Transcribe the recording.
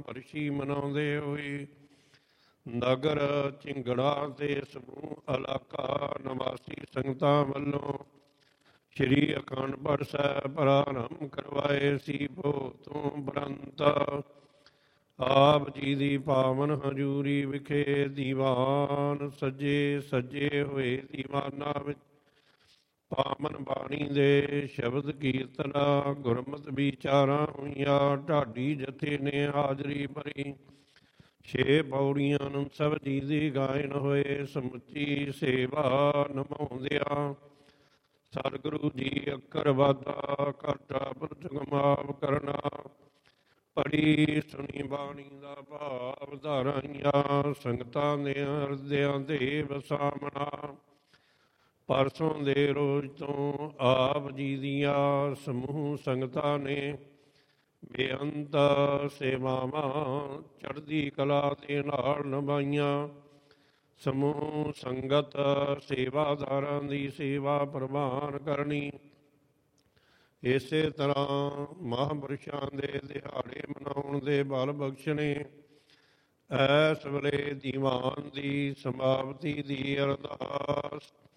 ਮਹਾਂਰਿਸ਼ੀ ਮਨਾਉਂਦੇ ਹੋਏ ਨਗਰ ਝਿੰਗੜਾ ਤੇ ਸਮੂਹ ਇਲਾਕਾ ਨਿਵਾਸੀ ਸੰਗਤਾਂ ਵੱਲੋਂ ਸ਼੍ਰੀ ਅਖੰਡ ਸਾਹਿਬ ਪ੍ਰਾਰੰਭ ਕਰਵਾਏ ਸੀ। ਭੋਤੋਂ ਬਰੰਤ ਆਪ ਜੀ ਦੀ ਪਾਵਨ ਹਜ਼ੂਰੀ ਵਿਖੇ ਦੀਵਾਨ ਸਜੇ ਹੋਏ ਦੀਵਾਨਾਂ ਵਿੱਚ ਪਾਵਨ ਬਾਣੀ ਦੇ ਸ਼ਬਦ ਕੀਰਤਨਾ ਗੁਰਮਤਿ ਵਿਚਾਰਾਂ ਹੋਈਆਂ। ਢਾਡੀ ਜਥੇ ਨੇ ਹਾਜ਼ਰੀ ਭਰੀ। 6 ਪੌੜੀਆਂ ਸਭ ਜੀ ਦੀ ਗਾਇਨ ਹੋਏ। ਸਮੁੱਚੀ ਸੇਵਾ ਨਿਭਾਉਂਦਿਆਂ ਸਤਿਗੁਰੂ ਜੀ ਅੱਖਰ ਵਾਧਾ ਘਾਟਾ ਪ੍ਰਤਿਗਮਾਵ ਕਰਨਾ। ਪੜੀ ਸੁਣੀ ਬਾਣੀ ਦਾ ਭਾਵ ਧਾਰਾਈਆਂ ਸੰਗਤਾਂ ਦੇ ਹਿਰਦਿਆਂ ਤੇ ਵਸਾਮਣਾ। ਪਰਸੋਂ ਦੇ ਰੋਜ਼ ਤੋਂ ਆਪ ਜੀ ਦੀਆਂ ਸਮੂਹ ਸੰਗਤਾਂ ਨੇ ਬੇਅੰਤ ਸੇਵਾਵਾਂ ਚੜ੍ਹਦੀ ਕਲਾ ਦੇ ਨਾਲ ਨਿਭਾਈਆਂ। ਸਮੂਹ ਸੰਗਤ ਸੇਵਾਦਾਰਾਂ ਦੀ ਸੇਵਾ ਪ੍ਰਵਾਨ ਕਰਨੀ। ਇਸੇ ਤਰ੍ਹਾਂ ਮਹਾਂਪੁਰਸ਼ਾਂ ਦੇ ਦਿਹਾੜੇ ਮਨਾਉਣ ਦੇ ਬਲ ਬਖਸ਼ਣੇ। ਇਸ ਵੇਲੇ ਦੀਵਾਨ ਦੀ ਸਮਾਪਤੀ ਦੀ ਅਰਦਾਸ